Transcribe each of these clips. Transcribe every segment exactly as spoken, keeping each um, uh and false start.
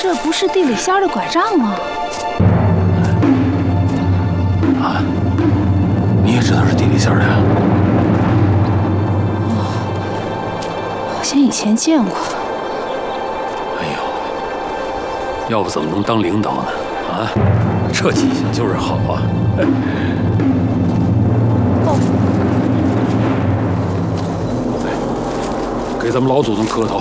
这不是地里仙的拐杖吗？ 啊，你也知道是地里仙的呀？ 哦，好像以前见过。 哎呦，要不怎么能当领导呢？啊，这记性就是好啊！ 哦， 给咱们老祖宗磕头。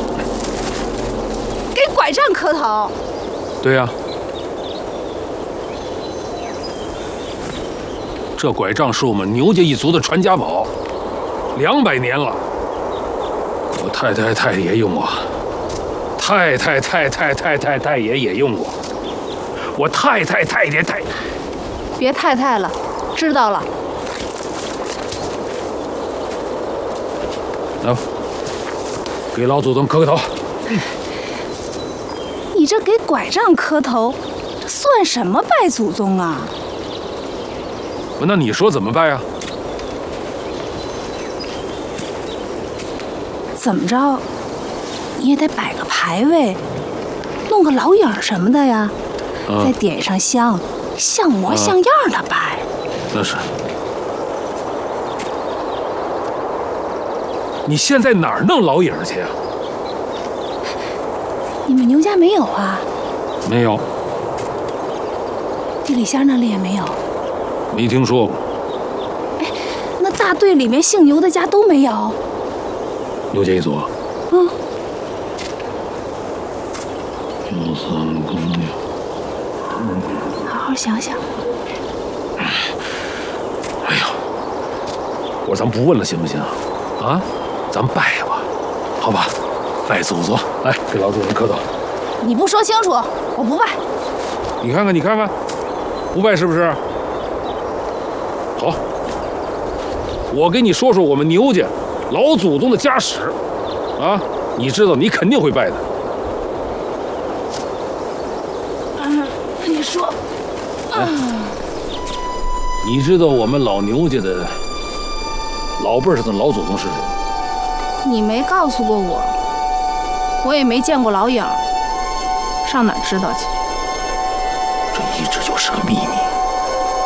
给拐杖磕头？ 对呀、啊。 这拐杖是我们牛家一族的传家宝，两百年了。我太太太爷用过，太太太太太太太爷也用过，我太太太爷太…… 别太太了，知道了。 来吧，给老祖宗磕个头。 你这给拐杖磕头，这算什么拜祖宗啊？ 那你说怎么办呀？ 怎么着，你也得摆个牌位，弄个老影什么的呀，嗯、再点上香，像模像样的摆。 嗯、那是。你现在哪儿弄老影去呀？ 你们牛家没有啊？ 没有。 地里仙那里也没有。 没听说过。 哎，那大队里面姓牛的家都没有。 牛家一族。 嗯。 有三公牛。 好好想想。 哎呀，我说咱不问了，行不行？啊，咱拜吧，好吧？拜祖宗，来给老祖宗磕头。 你不说清楚，我不拜。 你看看，你看看，不拜是不是？ 好，我给你说说我们牛家老祖宗的家史，啊，你知道你肯定会拜的。 嗯，你说， 嗯，你知道我们老牛家的老辈上的老祖宗是谁？ 你没告诉过我，我也没见过老影，上哪儿知道去？ 这一直就是个秘密。